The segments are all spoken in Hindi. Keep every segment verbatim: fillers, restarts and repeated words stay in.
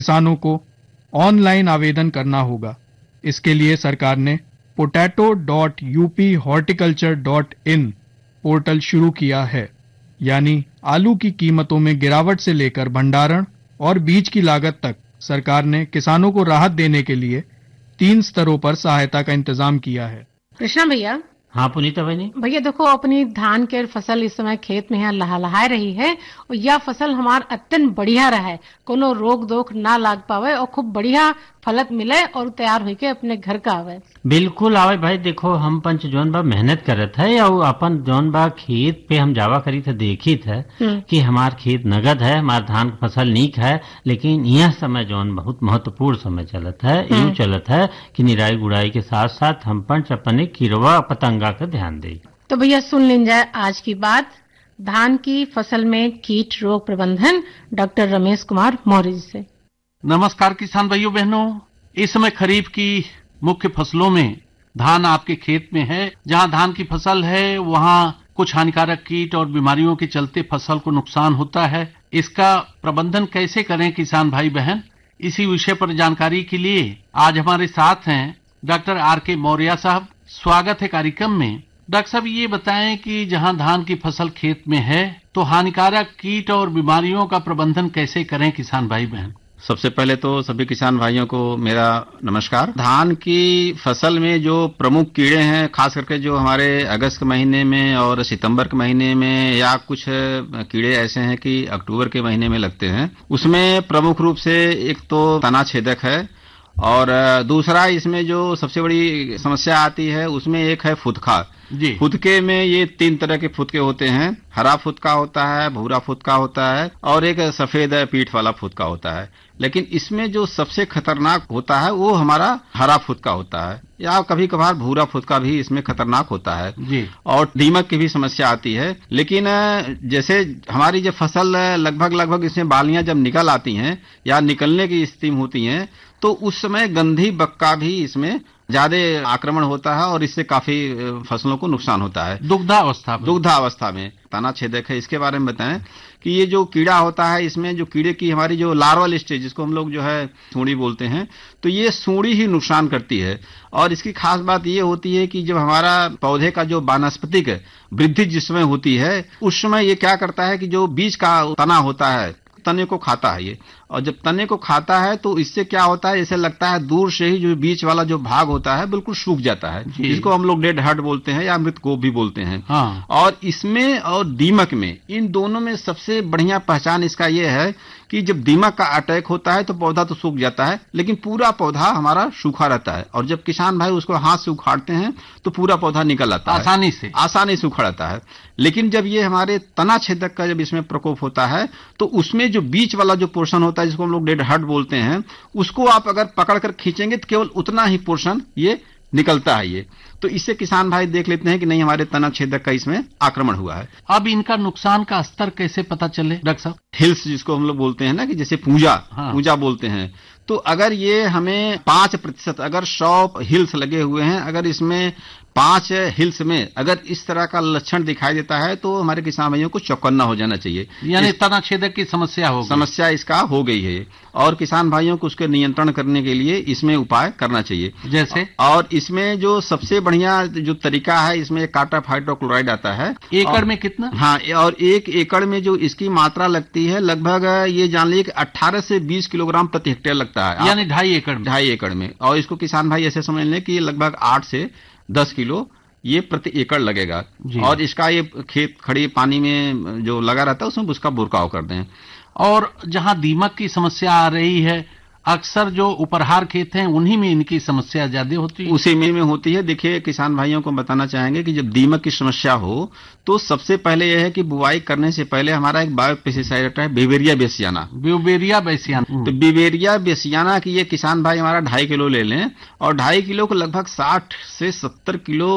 किसानों को ऑनलाइन आवेदन करना होगा। इसके लिए सरकार ने potato dot U P horticulture dot in portal शुरू किया है। यानी आलू की कीमतों में गिरावट से लेकर भंडारण और बीज की लागत तक सरकार ने किसानों को राहत देने के लिए तीन स्तरों पर सहायता का इंतजाम किया है। कृष्णा भैया। हाँ पुनीता बहनी। भैया देखो, अपनी धान के फसल इस समय खेत में यहाँ लहलहा रही है और यह फसल हमार अत्यंत बढ़िया रहे, कोनो रोग दोख ना लाग पावे और खूब बढ़िया फलत मिले और तैयार होके अपने घर का आवे। बिल्कुल आवे भाई। देखो हम पंच जौन बा मेहनत करत है और अपन जौन बा खेत पे हम जावा करी थे देखी थे कि हमार खेत नगद है, हमार धान की फसल नीक है, लेकिन यह समय जौन बहुत महत्वपूर्ण समय चलत है, यूँ चलत है कि निराई गुड़ाई के साथ साथ हम पंच अपने कीड़वा पतंगा का ध्यान दे। तो भैया सुन लीन जाए आज की बात धान की फसल में कीट रोग प्रबंधन डॉक्टर रमेश कुमार मौर्य से। नमस्कार किसान भाइयों बहनों। इस समय खरीफ की मुख्य फसलों में धान आपके खेत में है। जहां धान की फसल है वहां कुछ हानिकारक कीट और बीमारियों के चलते फसल को नुकसान होता है। इसका प्रबंधन कैसे करें किसान भाई बहन, इसी विषय पर जानकारी के लिए आज हमारे साथ हैं डॉक्टर आर के मौर्य साहब। स्वागत है कार्यक्रम में। डॉक्टर साहब ये बताएं कि जहां धान की फसल खेत में है तो हानिकारक कीट और बीमारियों का प्रबंधन कैसे करें किसान भाई बहन। सबसे पहले तो सभी किसान भाइयों को मेरा नमस्कार। धान की फसल में जो प्रमुख कीड़े हैं, खास करके जो हमारे अगस्त के महीने में और सितंबर के महीने में या कुछ कीड़े ऐसे हैं कि अक्टूबर के महीने में लगते हैं, उसमें प्रमुख रूप से एक तो तना छेदक है और दूसरा इसमें जो सबसे बड़ी समस्या आती है उसमें एक है फुदका जी। फुदके में ये तीन तरह के फुदके होते हैं, हरा फुदका होता है, भूरा फुदका होता है और एक सफेद पीठ वाला फुदका होता है। लेकिन इसमें जो सबसे खतरनाक होता है वो हमारा हरा फुदका होता है, या कभी कभार भूरा फुदका भी इसमें खतरनाक होता है जी। और दीमक की भी समस्या आती है। लेकिन जैसे हमारी जब फसल लगभग लगभग इसमें बालियां जब निकल आती हैं या निकलने की स्थिति होती हैं तो उस समय गंधी बक्का भी इसमें ज्यादा आक्रमण होता है और इससे काफी फसलों को नुकसान होता है। दुग्धावस्था में दुग्धावस्था में तना छेदक है। इसके बारे में बताएं कि ये जो कीड़ा होता है इसमें जो कीड़े की हमारी जो लार्वल स्टेज जिसको हम लोग जो है सूंडी बोलते हैं, तो ये सूंडी ही नुकसान करती है। और इसकी खास बात ये होती है कि जब हमारा पौधे का जो वानस्पतिक वृद्धि जिस समय होती है उस समय ये क्या करता है कि जो बीज का तना होता है तने को खाता है ये, और जब तने को खाता है तो इससे क्या होता है, ऐसे लगता है दूर से ही जो बीच वाला जो भाग होता है बिल्कुल सूख जाता है, जिसको हम लोग डेड हार्ट बोलते हैं या मृत गोप भी बोलते हैं। हाँ। और इसमें और दीमक में, इन दोनों में सबसे बढ़िया पहचान इसका ये है कि जब दीमक का अटैक होता है तो पौधा तो सूख जाता है लेकिन पूरा पौधा हमारा सूखा रहता है, और जब किसान भाई उसको हाथ से उखाड़ते हैं तो पूरा पौधा निकल आता है आसानी से आसानी से उखड़ आता है। लेकिन जब ये हमारे तना छेदक का जब इसमें प्रकोप होता है तो उसमें जो बीच वाला जो पोर्शन होता है जिसको हम लोग डेड हार्ट बोलते हैं, उसको आप अगर पकड़ कर खींचेंगे तो केवल उतना ही पोर्शन ये निकलता है ये। तो इससे किसान भाई देख लेते हैं कि नहीं हमारे तना छेदक का इसमें आक्रमण हुआ है। अब इनका नुकसान का स्तर कैसे पता चले डॉक्टर साहब। हिल्स जिसको हम लोग बोलते हैं ना, कि जैसे पूजा हाँ। पूजा बोलते हैं, तो अगर ये हमें पांच प्रतिशत अगर सौ हिल्स लगे हुए हैं, अगर इसमें पांच हिल्स में अगर इस तरह का लक्षण दिखाई देता है तो हमारे किसान भाइयों को चौकन्ना हो जाना चाहिए, यानी तना छेदक की समस्या हो समस्या इसका हो गई है। और किसान भाइयों को उसके नियंत्रण करने के लिए इसमें उपाय करना चाहिए। जैसे और इसमें जो सबसे बढ़िया जो तरीका है, इसमें काटफ हाइड्रोक्लोराइड आता है। एकड़ में कितना? हाँ, और एक एकड़ में जो इसकी मात्रा लगती है लगभग ये जान लीजिए कि अट्ठारह से बीस किलोग्राम प्रति हेक्टेयर लगता है, यानी ढाई एकड़ ढाई एकड़ में। और इसको किसान भाई ऐसे समझ लें कि लगभग आठ से दस किलो ये प्रति एकड़ लगेगा। और इसका ये खेत खड़ी पानी में जो लगा रहता है उसमें उसका बुरकाव कर दें। और जहां दीमक की समस्या आ रही है, अक्सर जो उपरहार खेत हैं उन्हीं में इनकी समस्या ज्यादा होती है। उसी में में होती है। देखिए किसान भाइयों को बताना चाहेंगे कि जब दीमक की समस्या हो तो सबसे पहले यह है कि बुआई करने से पहले हमारा एक बायो पेस्टिसाइड रहता है, बिवेरिया बेसियाना। बिवेरिया बेसियाना तो बिवेरिया बेसियाना की ये किसान भाई हमारा ढाई किलो ले लें और ढाई किलो को लगभग साठ से सत्तर किलो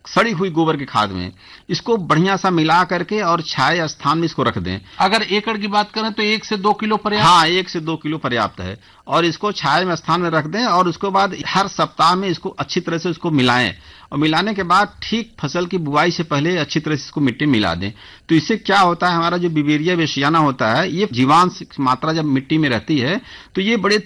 सड़ी हुई गोबर की खाद में इसको बढ़िया सा मिला करके और छाया स्थान में इसको रख दें। अगर एकड़ की बात करें तो एक से दो किलो पर्याप्त। हाँ, एक से दो किलो पर्याप्त है। और इसको छाया में स्थान में रख दें और उसके बाद हर सप्ताह में इसको अच्छी तरह से उसको मिलाएं और मिलाने के बाद ठीक फसल की बुआई से पहले अच्छी तरह से इसको मिट्टी मिला दें। तो इससे क्या होता है, हमारा जो बिवेरिया बेसियाना होता है, ये जीवांश मात्रा जब मिट्टी में रहती है तो ये बड़े